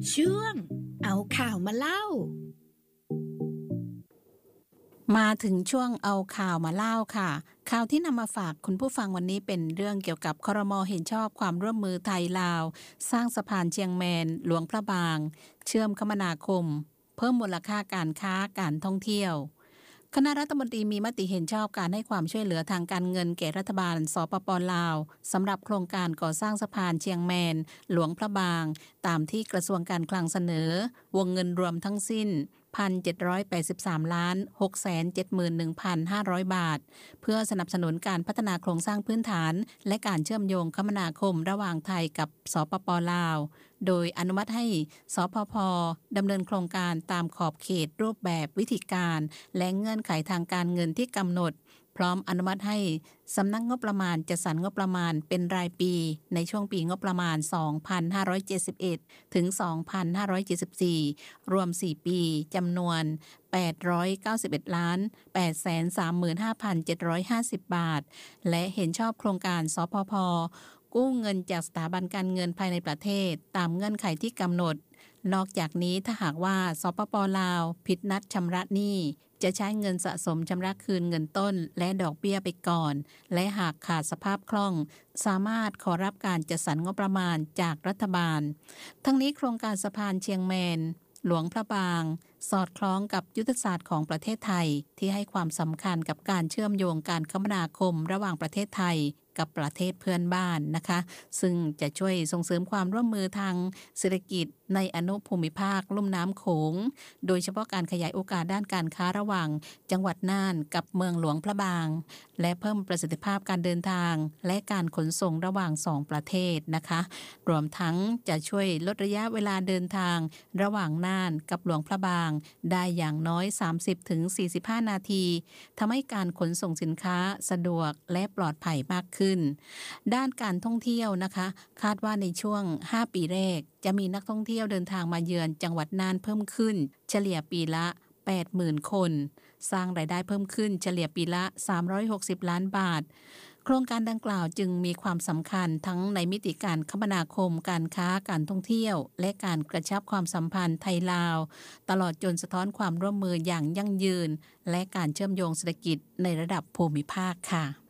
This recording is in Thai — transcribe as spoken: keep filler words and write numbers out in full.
ช่วงเอาข่าวมาเล่ามาถึงช่วงเอาข่าวมาเล่าค่ะข่าวที่นำมาฝากคุณผู้ฟังวันนี้เป็นเรื่องเกี่ยวกับครม.เห็นชอบความร่วมมือไทยลาวสร้างสะพานเชียงแมนหลวงพระบางเชื่อมคมนาคมเพิ่มมูลค่าการค้าการท่องเที่ยวคณะรัฐมนตรีมีมติเห็นชอบการให้ความช่วยเหลือทางการเงินแก่รัฐบาลสปป.ลาวสำหรับโครงการก่อสร้างสะพานเชียงแมนหลวงพระบางตามที่กระทรวงการคลังเสนอวงเงินรวมทั้งสิ้น หนึ่งพันเจ็ดร้อยแปดสิบสามล้านหกแสนเจ็ดหมื่นหนึ่งพันห้าร้อย บาทเพื่อสนับสนุนการพัฒนาโครงสร้างพื้นฐานและการเชื่อมโยงคมนาคมระหว่างไทยกับสปป.ลาวโดยอนุมัติให้สปป.ดำเนินโครงการตามขอบเขตรูปแบบวิธีการและเงื่อนไขทางการเงินที่กำหนดพร้อมอนุมัติให้สำนักงบประมาณจัดสรรงบประมาณเป็นรายปีในช่วงปีงบประมาณ สองพันห้าร้อยเจ็ดสิบเอ็ด ถึง สองพันห้าร้อยเจ็ดสิบสี่ รวม สี่ ปีจำนวน แปดร้อยเก้าสิบเอ็ดล้านแปดแสนสามหมื่นห้าพันเจ็ดร้อยห้าสิบ บาทและเห็นชอบโครงการสปป.กู้เงินจากสถาบันการเงินภายในประเทศตามเงื่อนไขที่กำหนดนอกจากนี้ถ้าหากว่าสปป.ลาวผิดนัดชำระหนี้จะใช้เงินสะสมชำระคืนเงินต้นและดอกเบี้ยไปก่อนและหากขาดสภาพคล่องสามารถขอรับการจัดสรรงบประมาณจากรัฐบาลทั้งนี้โครงการสะพานเชียงแมนหลวงพระบางสอดคล้องกับยุทธศาสตร์ของประเทศไทยที่ให้ความสำคัญกับการเชื่อมโยงการคมนาคมระหว่างประเทศไทยกับประเทศเพื่อนบ้านนะคะซึ่งจะช่วยส่งเสริมความร่วมมือทางเศรษฐกิจในอนุภูมิภาคลุ่มน้ำโขงโดยเฉพาะการขยายโอกาสด้านการค้าระหว่างจังหวัดน่านกับเมืองหลวงพระบางและเพิ่มประสิทธิภาพการเดินทางและการขนส่งระหว่างสองประเทศนะคะรวมทั้งจะช่วยลดระยะเวลาเดินทางระหว่างน่านกับหลวงพระบางได้อย่างน้อย สามสิบถึงสี่สิบห้า นาทีทำให้การขนส่งสินค้าสะดวกและปลอดภัยมากขึ้นด้านการท่องเที่ยวนะคะคาดว่าในช่วงห้าปีแรกจะมีนักท่องเที่ยวเดินทางมาเยือนจังหวัดน่านเพิ่มขึ้นเฉลี่ยปีละ แปดหมื่น คนสร้างรายได้เพิ่มขึ้นเฉลี่ยปีละสามร้อยหกสิบล้านบาทโครงการดังกล่าวจึงมีความสำคัญทั้งในมิติการคมนาคมการค้าการท่องเที่ยวและการกระชับความสัมพันธ์ไทยลาวตลอดจนสะท้อนความร่วมมืออย่างยั่งยืนและการเชื่อมโยงเศรษฐกิจในระดับภูมิภาคค่ะ